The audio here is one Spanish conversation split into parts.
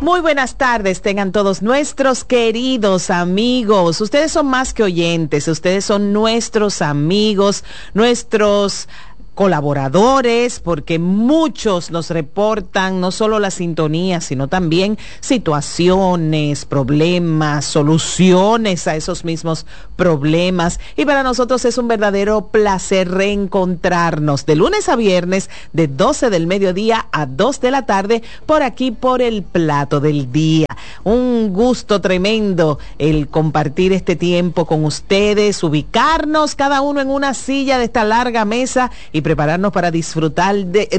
Muy buenas tardes, tengan todos nuestros queridos amigos. Ustedes son más que oyentes, ustedes son nuestros amigos, nuestros colaboradores, porque muchos nos reportan no solo la sintonía, sino también situaciones, problemas, soluciones a esos mismos problemas. Y para nosotros es un verdadero placer reencontrarnos de lunes a viernes, de 12 del mediodía a 2 de la tarde, por aquí, por el plato del día. Un gusto tremendo el compartir este tiempo con ustedes, ubicarnos cada uno en una silla de esta larga mesa y prepararnos para disfrutar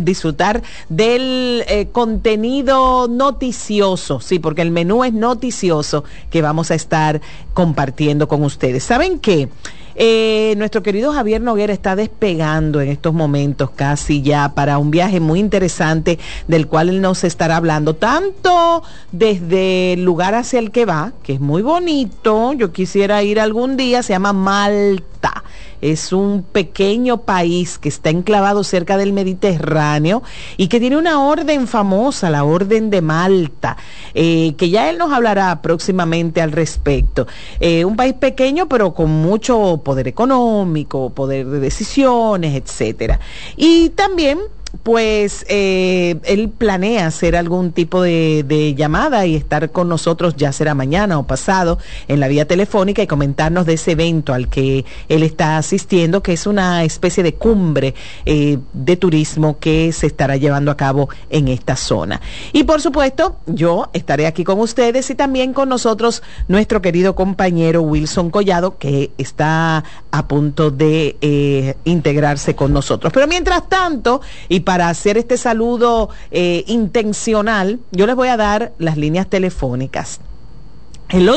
del contenido noticioso, sí, porque el menú es noticioso que vamos a estar compartiendo con ustedes. ¿Saben qué? Nuestro querido Javier Noguera está despegando en estos momentos casi ya para un viaje muy interesante del cual él nos estará hablando, tanto desde el lugar hacia el que va, que es muy bonito, yo quisiera ir algún día, se llama Malta. Es un pequeño país que está enclavado cerca del Mediterráneo y que tiene una orden famosa, la Orden de Malta, que ya él nos hablará próximamente al respecto. Un país pequeño pero con mucho poder económico, poder de decisiones, etcétera. Y también pues él planea hacer algún tipo de llamada y estar con nosotros, ya será mañana o pasado, en la vía telefónica y comentarnos de ese evento al que él está asistiendo, que es una especie de cumbre de turismo que se estará llevando a cabo en esta zona. Y por supuesto, yo estaré aquí con ustedes y también con nosotros nuestro querido compañero Wilson Collado, que está a punto de integrarse con nosotros. Pero mientras tanto, y para hacer este saludo intencional, yo les voy a dar las líneas telefónicas. El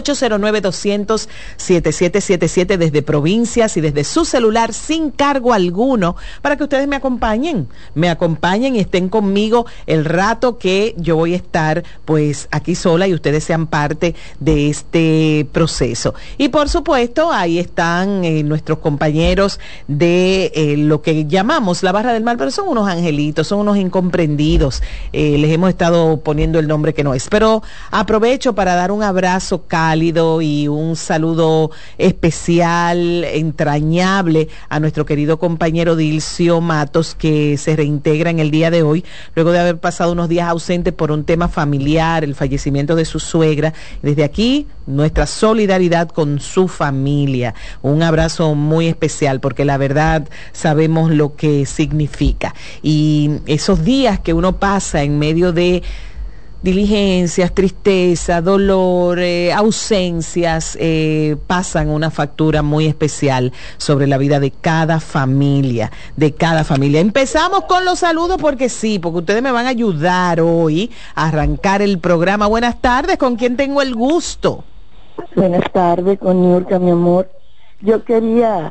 809-200-7777 desde provincias y desde su celular sin cargo alguno, para que ustedes me acompañen y estén conmigo el rato que yo voy a estar pues aquí sola y ustedes sean parte de este proceso. Y por supuesto ahí están nuestros compañeros de lo que llamamos la Barra del Mal, pero son unos angelitos, son unos incomprendidos, les hemos estado poniendo el nombre que no es, pero aprovecho para dar un abrazo cálido y un saludo especial, entrañable a nuestro querido compañero Dilcio Matos, que se reintegra en el día de hoy, luego de haber pasado unos días ausente por un tema familiar, el fallecimiento de su suegra. Desde aquí, nuestra solidaridad con su familia. Un abrazo muy especial, porque la verdad sabemos lo que significa. Y esos días que uno pasa en medio de diligencias, tristeza, dolor, ausencias, pasan una factura muy especial sobre la vida de cada familia, Empezamos con los saludos porque sí, porque ustedes me van a ayudar hoy a arrancar el programa. Buenas tardes, ¿con quién tengo el gusto? Buenas tardes, con Niurka, mi amor. Yo quería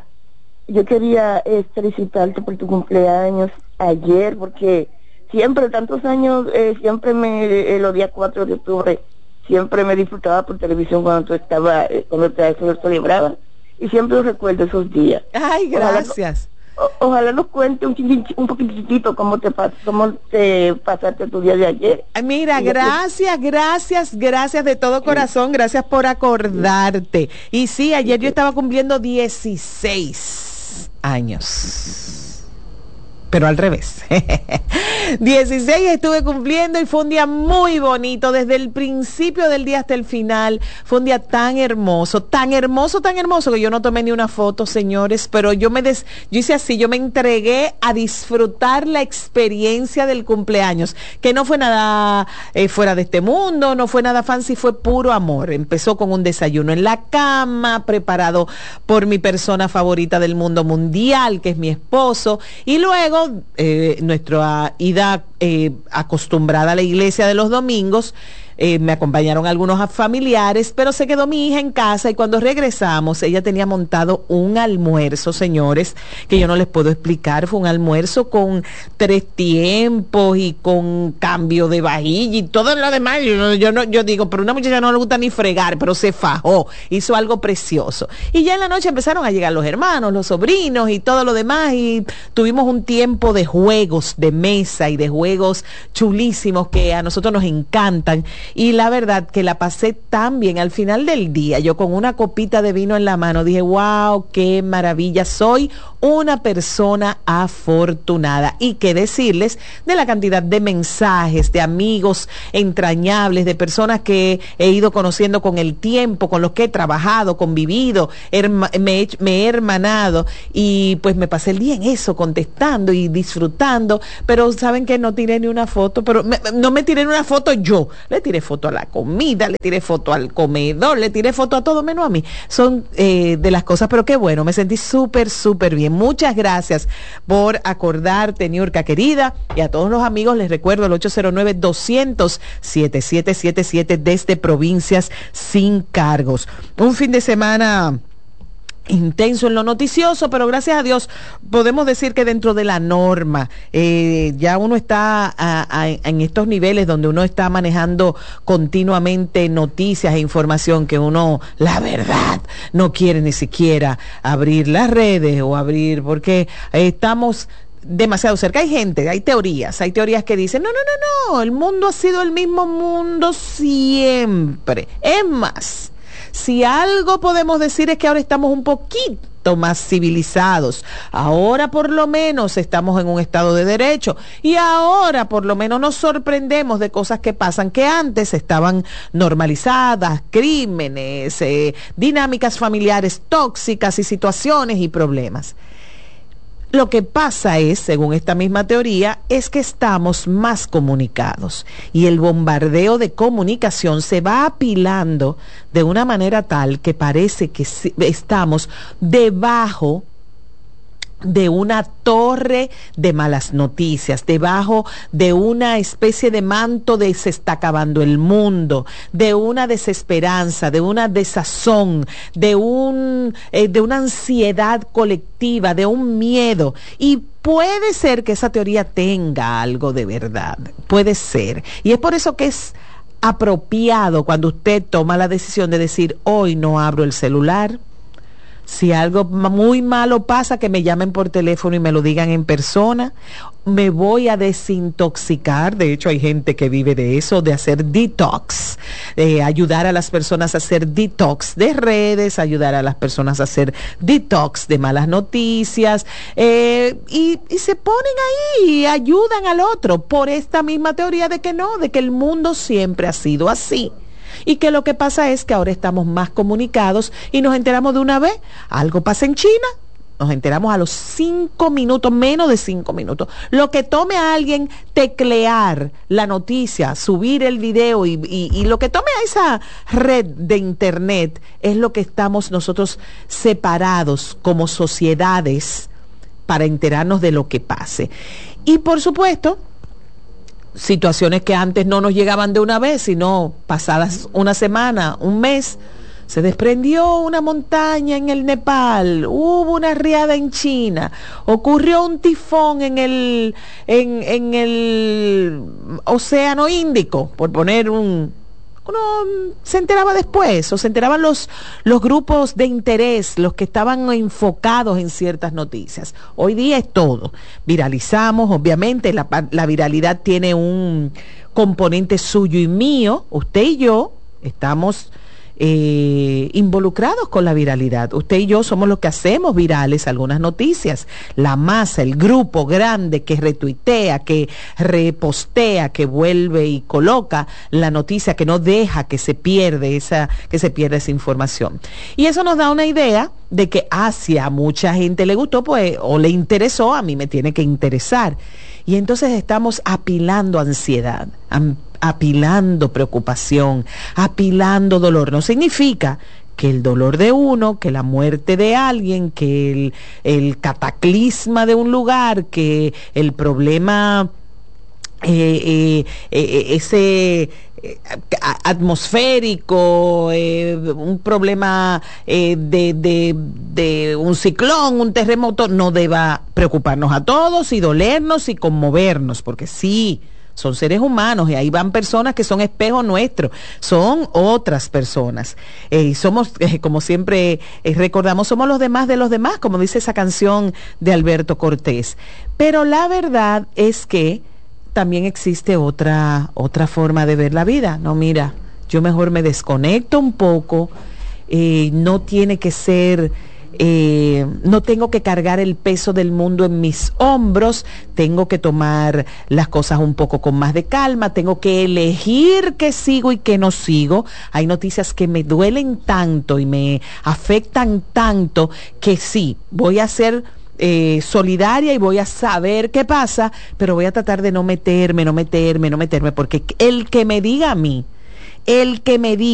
felicitarte por tu cumpleaños ayer, porque siempre, tantos años, siempre los días 4 de octubre, siempre me disfrutaba por televisión cuando tú estabas, cuando te celebraban, y siempre recuerdo esos días. Ay, gracias. Ojalá nos cuente un poquitito cómo te pasaste tu día de ayer. Ay, mira, gracias de todo corazón, gracias por acordarte. Y sí, ayer yo estaba cumpliendo 16 años. Pero al revés. 16 estuve cumpliendo y fue un día muy bonito, desde el principio del día hasta el final. Fue un día tan hermoso que yo no tomé ni una foto, señores, pero yo hice así, yo me entregué a disfrutar la experiencia del cumpleaños, que no fue nada fuera de este mundo, no fue nada fancy, fue puro amor. Empezó con un desayuno en la cama, preparado por mi persona favorita del mundo mundial, que es mi esposo, y luego nuestra ida acostumbrada a la iglesia de los domingos, me acompañaron algunos familiares, pero se quedó mi hija en casa y cuando regresamos ella tenía montado un almuerzo, señores, que yo no les puedo explicar. Fue un almuerzo con 3 tiempos y con cambio de vajilla y todo lo demás. Yo digo, pero una muchacha no le gusta ni fregar, pero se fajó, hizo algo precioso. Y ya en la noche empezaron a llegar los hermanos, los sobrinos y todo lo demás, y tuvimos un tiempo de juegos de mesa y de juegos chulísimos que a nosotros nos encantan. y la verdad que la pasé tan bien. Al final del día, yo con una copita de vino en la mano dije, wow, qué maravilla, soy una persona afortunada. Y qué decirles de la cantidad de mensajes, de amigos entrañables, de personas que he ido conociendo con el tiempo, con los que he trabajado, convivido, me he hermanado, y pues me pasé el día en eso, contestando y disfrutando. Pero saben que no tiré ni una foto, pero no me tiré ni una foto yo, le tiré foto a la comida, le tiré foto al comedor, le tiré foto a todo menos a mí. Son de las cosas, pero qué bueno, me sentí súper bien. Muchas gracias por acordarte, Niurka querida, y a todos los amigos les recuerdo el 809-200-7777 desde Provincias Sin Cargos. Un fin de semana intenso en lo noticioso, pero gracias a Dios podemos decir que dentro de la norma. Ya uno está en estos niveles donde uno está manejando continuamente noticias e información que uno, la verdad, no quiere ni siquiera abrir las redes o abrir, porque estamos demasiado cerca. Hay teorías que dicen, no, el mundo ha sido el mismo mundo siempre. Es más, si algo podemos decir es que ahora estamos un poquito más civilizados. Ahora por lo menos estamos en un estado de derecho, y ahora por lo menos nos sorprendemos de cosas que pasan que antes estaban normalizadas, crímenes, dinámicas familiares tóxicas y situaciones y problemas. Lo que pasa es, según esta misma teoría, es que estamos más comunicados y el bombardeo de comunicación se va apilando de una manera tal que parece que estamos debajo de una torre de malas noticias, debajo de una especie de manto de se está acabando el mundo, de una desesperanza, de una desazón, de una ansiedad colectiva, de un miedo. Y puede ser que esa teoría tenga algo de verdad, puede ser. Y es por eso que es apropiado cuando usted toma la decisión de decir, hoy no abro el celular. Si algo muy malo pasa, que me llamen por teléfono y me lo digan en persona. Me voy a desintoxicar. De hecho, hay gente que vive de eso, de hacer detox, ayudar a las personas a hacer detox de redes, ayudar a las personas a hacer detox de malas noticias, y se ponen ahí y ayudan al otro por esta misma teoría de que no, de que el mundo siempre ha sido así. Y que lo que pasa es que ahora estamos más comunicados y nos enteramos de una vez. Algo pasa en China, nos enteramos a los 5 minutos, menos de 5 minutos. Lo que tome a alguien teclear la noticia, subir el video y lo que tome a esa red de internet es lo que estamos nosotros separados como sociedades para enterarnos de lo que pase. Y por supuesto, situaciones que antes no nos llegaban de una vez, sino pasadas una semana, un mes. Se desprendió una montaña en el Nepal, hubo una riada en China, ocurrió un tifón en el Océano Índico, por poner uno se enteraba después, o se enteraban los grupos de interés, los que estaban enfocados en ciertas noticias. Hoy día es todo. Viralizamos, obviamente, la viralidad tiene un componente suyo y mío. Usted y yo estamos involucrados con la viralidad. Usted y yo somos los que hacemos virales algunas noticias. La masa, el grupo grande que retuitea, que repostea, que vuelve y coloca la noticia, que no deja que se pierda esa información. Y eso nos da una idea de que si a mucha gente le gustó, pues, o le interesó, a mí me tiene que interesar. Y entonces estamos apilando ansiedad, apilando preocupación, apilando dolor. No significa que el dolor de uno, que la muerte de alguien, que el cataclisma de un lugar, que el problema ese atmosférico, un problema de un ciclón, un terremoto, no deba preocuparnos a todos y dolernos y conmovernos, porque sí, son seres humanos y ahí van personas que son espejos nuestros, son otras personas. Somos, como siempre recordamos, somos los demás de los demás, como dice esa canción de Alberto Cortés. Pero la verdad es que también existe otra forma de ver la vida. No, mira, yo mejor me desconecto un poco, no tiene que ser, no tengo que cargar el peso del mundo en mis hombros, tengo que tomar las cosas un poco con más de calma, tengo que elegir qué sigo y qué no sigo. Hay noticias que me duelen tanto y me afectan tanto que sí, voy a ser solidaria y voy a saber qué pasa, pero voy a tratar de no meterme, porque el que me diga a mí, el que me diga